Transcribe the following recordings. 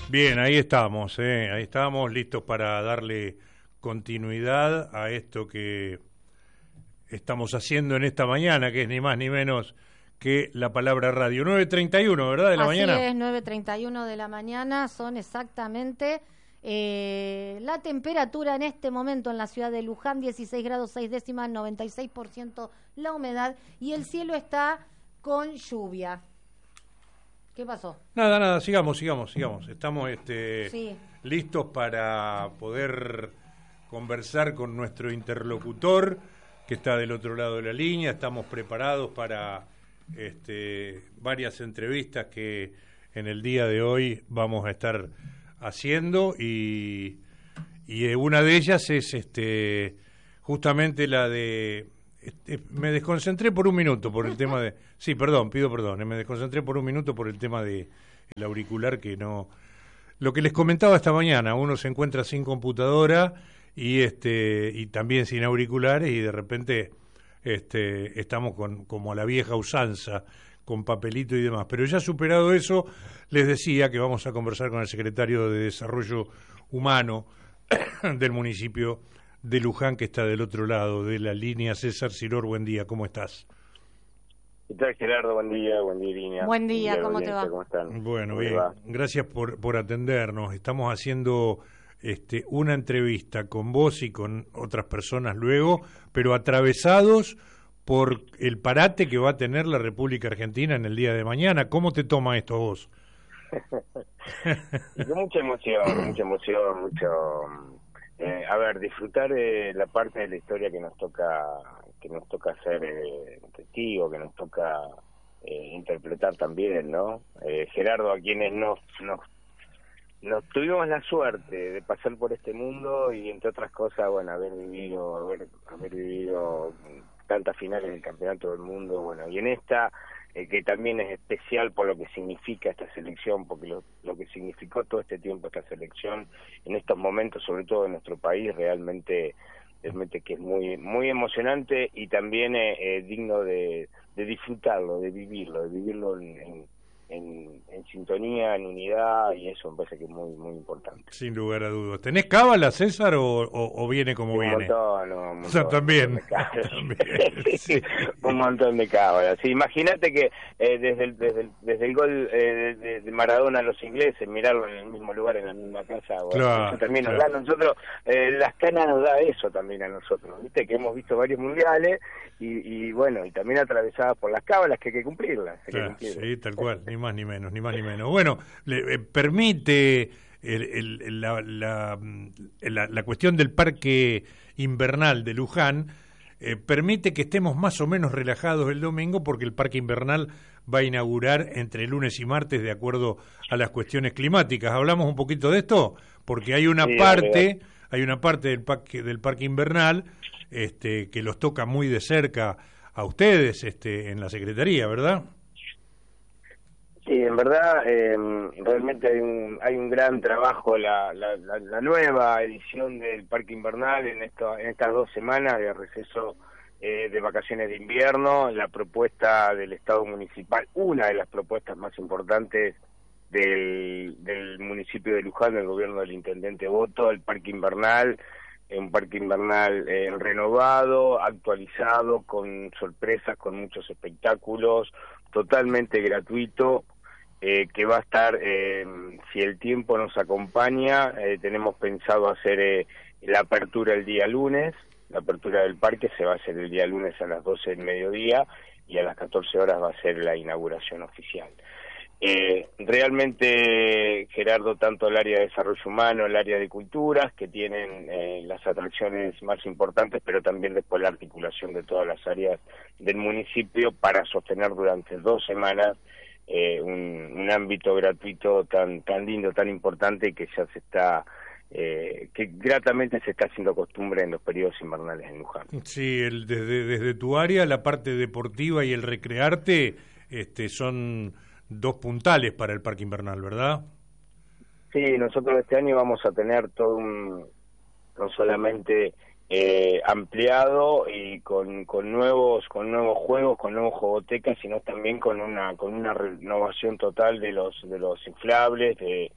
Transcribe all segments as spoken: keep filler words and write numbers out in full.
Bien, ahí estamos, eh, ahí estamos listos para darle continuidad a esto que estamos haciendo en esta mañana, que es ni más ni menos que la palabra radio. nueve treinta y uno, ¿verdad? De la Así mañana. Así es, nueve treinta y uno de la mañana, son exactamente eh, la temperatura en este momento en la ciudad de Luján, dieciséis grados seis décimas, noventa y seis por ciento la humedad y el cielo está con lluvia. ¿Qué pasó? Nada, nada, sigamos, sigamos, sigamos. Estamos este, sí. listos para poder conversar con nuestro interlocutor que está del otro lado de la línea. Estamos preparados para este, varias entrevistas que en el día de hoy vamos a estar haciendo y, y una de ellas es este, justamente la de... Este, me desconcentré por un minuto por el tema de... Sí, perdón, pido perdón. Me desconcentré por un minuto por el tema de el auricular que no... Lo que les comentaba esta mañana, uno se encuentra sin computadora y este y también sin auriculares y de repente este estamos con como a la vieja usanza, con papelito y demás. Pero ya superado eso, les decía que vamos a conversar con el secretario de Desarrollo Humano del municipio de Luján, que está del otro lado de la línea. César Ciror, buen día, ¿cómo estás? ¿Qué tal, Gerardo? Buen día, buen día, Irina. Buen día, día ¿cómo te va? ¿Cómo están? Bueno, ¿Cómo bien, va? Gracias por, por atendernos. Estamos haciendo este, una entrevista con vos y con otras personas luego, pero atravesados por el parate que va a tener la República Argentina en el día de mañana. ¿Cómo te toma esto vos? Con mucha emoción, mucha emoción, mucho... Eh, a ver, disfrutar de la parte de la historia que nos toca que nos toca ser eh, testigo, que nos toca eh, interpretar también, ¿no? Eh, Gerardo, a quienes nos, nos nos tuvimos la suerte de pasar por este mundo y entre otras cosas, bueno, haber vivido haber, haber vivido tantas finales del campeonato del mundo, bueno, y en esta eh, que también es especial por lo que significa esta selección, porque lo, lo que significó todo este tiempo esta selección en estos momentos, sobre todo en nuestro país, realmente realmente que es muy muy emocionante y también eh, eh, digno de, de disfrutarlo, de vivirlo, de vivirlo en, en, en, en sintonía, en unidad, y eso me parece que es muy muy importante. Sin lugar a dudas. ¿Tenés cábala, César, o, o, o viene como un viene? Montón, no, un montón, o sea, también. Un montón también sí. Un montón de cábalas. Sí, imagínate que eh, desde, el, desde, el, desde el gol eh, de, de Maradona a los ingleses, mirarlo en el mismo lugar, en la misma casa, bueno, claro, eso también claro. nos da a nosotros, eh, las canas nos da eso también a nosotros, ¿viste? Que hemos visto varios mundiales y, y bueno, y también atravesadas por las cábalas que hay que cumplirlas. Hay claro, que cumplirlas. Sí, tal cual, ni más ni menos, ni más ni menos. Bueno, le eh, permite... El, el, la, la, la, la cuestión del parque invernal de Luján eh, permite que estemos más o menos relajados el domingo porque el parque invernal va a inaugurar entre lunes y martes de acuerdo a las cuestiones climáticas. ¿Hablamos un poquito de esto? Porque hay una sí, parte hay una parte del parque del parque invernal este, que los toca muy de cerca a ustedes este, en la Secretaría, ¿verdad? Sí, en verdad, eh, realmente hay un, hay un gran trabajo, la, la, la, la nueva edición del Parque Invernal en, esto, en estas dos semanas de receso eh, de vacaciones de invierno, la propuesta del Estado Municipal, una de las propuestas más importantes del, del municipio de Luján, del gobierno del Intendente Boto, el Parque Invernal, un parque invernal eh, renovado, actualizado, con sorpresas, con muchos espectáculos, totalmente gratuito, eh, que va a estar, eh, si el tiempo nos acompaña, eh, tenemos pensado hacer eh, la apertura el día lunes, la apertura del parque se va a hacer el día lunes a las doce del mediodía y a las catorce horas va a ser la inauguración oficial. Eh, realmente, Gerardo, tanto el área de desarrollo humano, el área de culturas, que tienen eh, las atracciones más importantes, pero también después la articulación de todas las áreas del municipio para sostener durante dos semanas eh, un, un ámbito gratuito tan tan lindo, tan importante, que ya se está, eh, que gratamente se está haciendo costumbre en los periodos invernales en Luján. Sí, el, desde, desde tu área, la parte deportiva y el recrearte este, son dos puntales para el parque invernal, ¿verdad? Sí, nosotros este año vamos a tener todo un, no solamente eh, ampliado y con, con nuevos con nuevos juegos, con nuevos jugotecas, sino también con una con una renovación total de los de los inflables, de,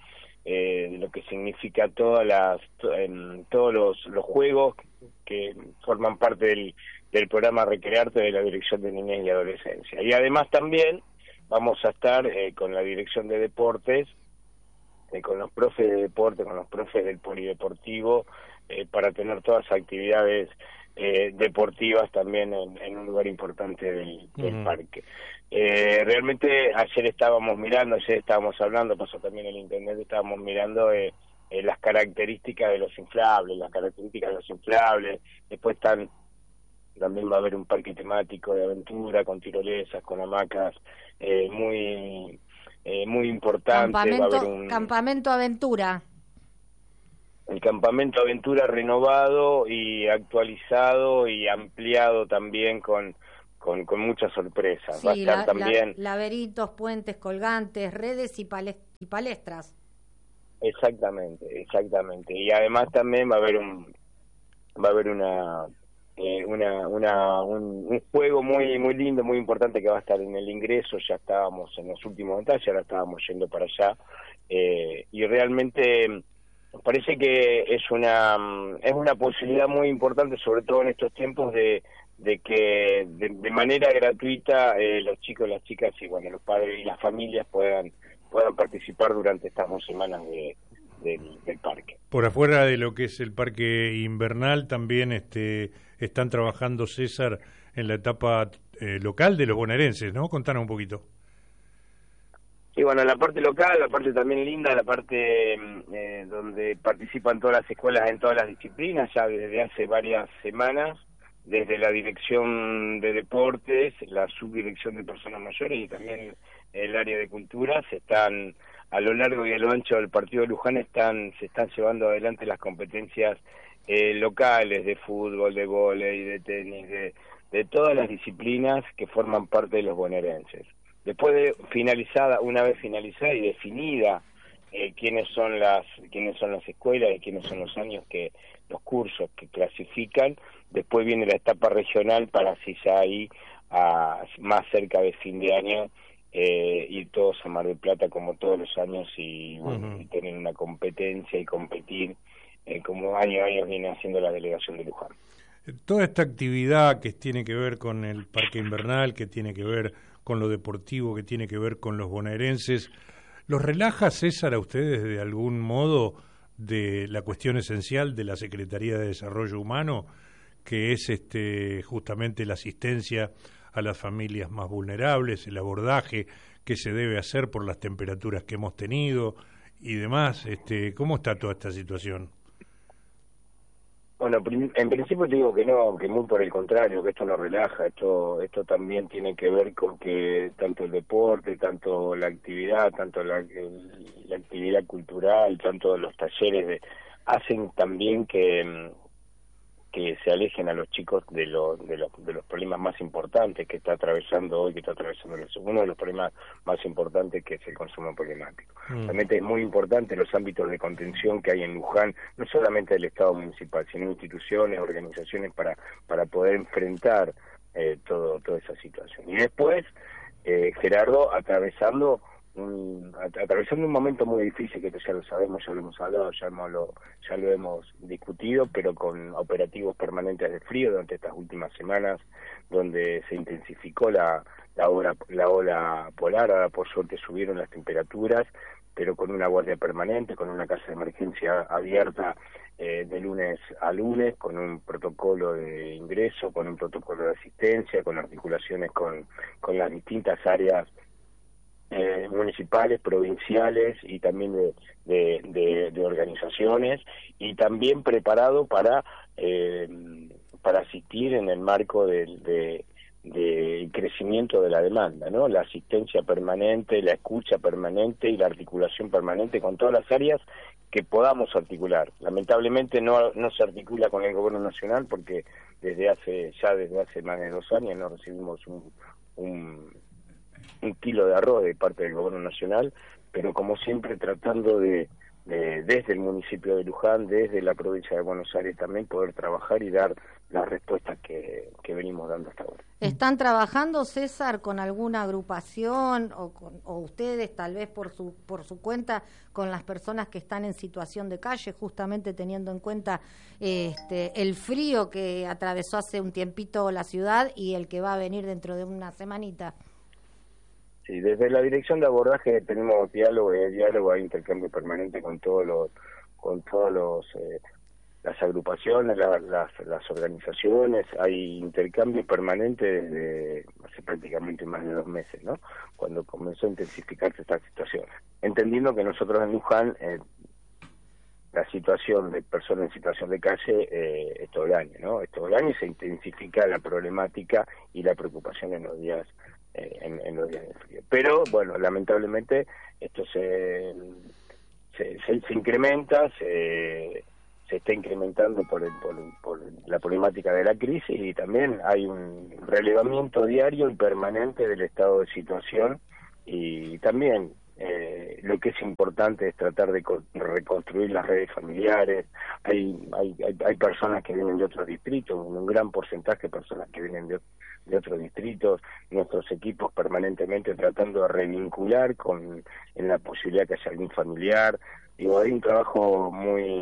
eh, de lo que significa todas las en todos los, los juegos que forman parte del, del programa Recrearte de la Dirección de Niñez y Adolescencia. Y además también vamos a estar eh, con la Dirección de Deportes, eh, con los profes de deporte, con los profes del polideportivo, eh, para tener todas las actividades eh, deportivas también en, en un lugar importante del, del uh-huh. parque. Eh, realmente ayer estábamos mirando, ayer estábamos hablando, pasó también el intendente, estábamos mirando eh, eh, las características de los inflables, las características de los inflables, después están, también va a haber un parque temático de aventura, con tirolesas, con hamacas, eh, muy eh, muy importante. Campamento, va a haber un, campamento aventura. El campamento aventura renovado y actualizado y ampliado también con Con, con muchas sorpresas. Sí, va a estar la, también la, laberintos, puentes, colgantes, redes y, palest y palestras. Exactamente, exactamente. Y además también va a haber un va a haber una eh, una una un, un juego muy muy lindo, muy importante que va a estar en el ingreso. Ya estábamos en los últimos detalles, ahora estábamos yendo para allá eh, y realmente nos parece que es una es una posibilidad muy importante, sobre todo en estos tiempos de de que de, de manera gratuita eh, los chicos, las chicas y bueno los padres y las familias puedan puedan participar durante estas dos semanas de, de, del parque. Por afuera de lo que es el parque invernal también este están trabajando, César, en la etapa eh, local de los bonaerenses, ¿no? Contanos un poquito. Y bueno, la parte local, la parte también linda, la parte eh, donde participan todas las escuelas en todas las disciplinas, ya desde hace varias semanas, desde la Dirección de Deportes, la Subdirección de Personas Mayores y también el área de Cultura, se están, a lo largo y a lo ancho del partido de Luján, están se están llevando adelante las competencias eh, locales de fútbol, de vóley, de tenis, de, de todas las disciplinas que forman parte de los bonaerenses. Después de finalizada, una vez finalizada y definida eh, quiénes son las quiénes son las escuelas y quiénes son los años que los cursos que clasifican, después viene la etapa regional para así ya ahí a, más cerca de fin de año eh, ir todos a Mar del Plata como todos los años y, uh-huh. y tener una competencia y competir eh, como año a año viene haciendo la delegación de Luján. Toda esta actividad que tiene que ver con el parque invernal, que tiene que ver con lo deportivo, que tiene que ver con los bonaerenses, ¿los relaja, César, a ustedes de algún modo de la cuestión esencial de la Secretaría de Desarrollo Humano, que es este justamente la asistencia a las familias más vulnerables, el abordaje que se debe hacer por las temperaturas que hemos tenido y demás? Este, ¿cómo está toda esta situación? Bueno, en principio te digo que no, que muy por el contrario, que esto no relaja, esto esto también tiene que ver con que tanto el deporte, tanto la actividad, tanto la, el, la actividad cultural, tanto los talleres de, hacen también que que se alejen a los chicos de los de los de los problemas más importantes que está atravesando hoy, que está atravesando el, uno de los problemas más importantes, que es el consumo problemático. Mm. Realmente es muy importante los ámbitos de contención que hay en Luján, no solamente del Estado municipal, sino instituciones, organizaciones para para poder enfrentar eh, todo toda esa situación. Y después eh, Gerardo atravesando Un, atravesando un momento muy difícil, que ya lo sabemos, ya lo hemos hablado, ya, hemos lo, ya lo hemos discutido, pero con operativos permanentes de frío durante estas últimas semanas, donde se intensificó la, la, ola, la ola polar. Ahora por suerte subieron las temperaturas, pero con una guardia permanente, con una casa de emergencia abierta eh, de lunes a lunes, con un protocolo de ingreso, con un protocolo de asistencia, con articulaciones con, con las distintas áreas Eh, municipales, provinciales y también de, de, de, de organizaciones, y también preparado para eh, para asistir en el marco del de, de crecimiento de la demanda, ¿no? La asistencia permanente, la escucha permanente y la articulación permanente con todas las áreas que podamos articular. Lamentablemente no no se articula con el gobierno nacional, porque desde hace ya desde hace más de dos años no recibimos un, un un kilo de arroz de parte del gobierno nacional, pero como siempre tratando de, de, desde el municipio de Luján, desde la provincia de Buenos Aires también, poder trabajar y dar las respuestas que, que venimos dando hasta ahora. ¿Están trabajando, César, con alguna agrupación o, con, o ustedes tal vez por su por su cuenta con las personas que están en situación de calle, justamente teniendo en cuenta este, el frío que atravesó hace un tiempito la ciudad y el que va a venir dentro de una semanita? Sí, desde la dirección de abordaje tenemos diálogo, hay diálogo, hay intercambio permanente con todos los, con todos los eh, las agrupaciones, la, las, las organizaciones, hay intercambio permanente desde hace prácticamente más de dos meses, ¿no? Cuando comenzó a intensificarse esta situación. Entendiendo que nosotros en Luján, eh, la situación de personas en situación de calle eh, es todo el año, ¿no? Es todo el año y se intensifica la problemática y la preocupación en los días eh, en, en los días de frío. Pero, bueno, lamentablemente esto se, se, se, se incrementa, se... se está incrementando por, el, por, por la problemática de la crisis y también hay un relevamiento diario y permanente del estado de situación y también eh, lo que es importante es tratar de reconstruir las redes familiares. Hay, hay, hay, hay personas que vienen de otros distritos, un gran porcentaje de personas que vienen de, de otros distritos, nuestros equipos permanentemente tratando de revincular con en la posibilidad que haya algún familiar. Digo, hay un trabajo muy